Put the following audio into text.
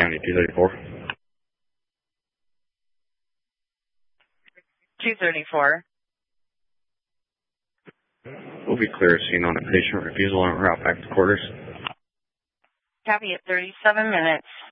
County 234. 234. We'll be clear as seen on a patient refusal en route back to quarters. Copy at 37 minutes.